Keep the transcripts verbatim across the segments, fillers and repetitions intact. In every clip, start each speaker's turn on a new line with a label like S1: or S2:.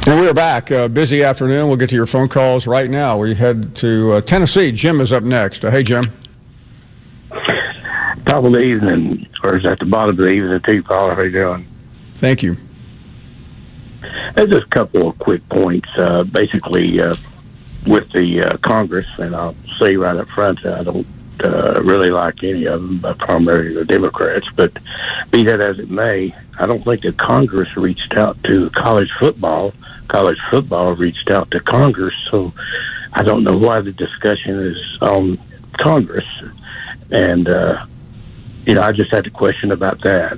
S1: And we're back. Uh, busy afternoon. We'll get to your phone calls right now. We head to uh, Tennessee. Jim is up next. Uh, hey, Jim.
S2: Top of the evening, or is at the bottom of the evening, too, Paul. How you doing?
S1: Thank you.
S2: There's just a couple of quick points. Uh, basically, uh, with the uh, Congress, and I'll say right up front, I don't uh, really like any of them, but primarily the Democrats. But be that as it may, I don't think that Congress reached out to college football. College football reached out to Congress, so I don't know why the discussion is on Congress. And, uh, you know, I just had a question about that.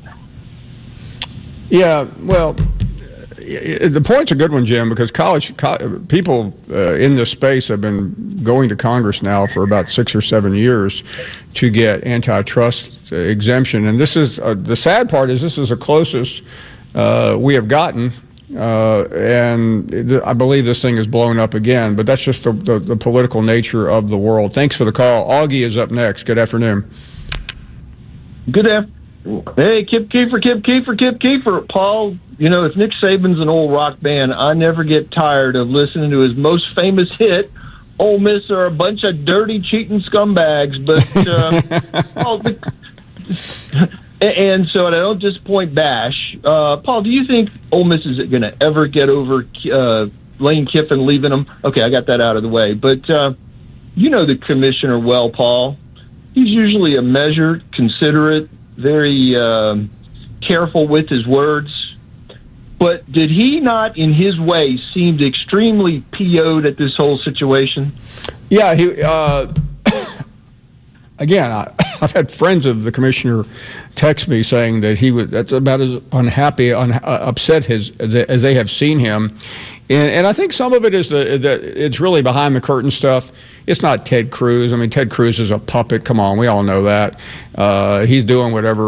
S1: Yeah, well, the point's a good one, Jim, because college co- people uh, in this space have been going to Congress now for about six or seven years to get antitrust exemption. And this is uh, the sad part is this is the closest uh, we have gotten. Uh, and th- I believe this thing is blown up again, but that's just the, the, the political nature of the world. Thanks for the call. Augie is up next. Good afternoon.
S3: Good afternoon. Hey, Kip Keefer, Kip Keefer, Kip Keefer. Paul, you know, if Nick Saban's an old rock band, I never get tired of listening to his most famous hit, Ole Miss are a bunch of dirty, cheating scumbags. But, uh, Paul, the, and so and I don't disappoint Bash. Uh, Paul, do you think Ole Miss is going to ever get over uh, Lane Kiffin leaving them? Okay, I got that out of the way. But uh, you know the commissioner well, Paul. He's usually a measured, considerate, very um, careful with his words. But did he not, in his way, seemed extremely P O'd at this whole situation?
S1: Yeah, he. Uh, again, I, I've had friends of the commissioner text me saying that he was that's about as unhappy, un, uh, upset his, as, as they have seen him. And, and I think some of it is that it's really behind the curtain stuff. It's not Ted Cruz. I mean, Ted Cruz is a puppet. Come on, we all know that. Uh, he's doing whatever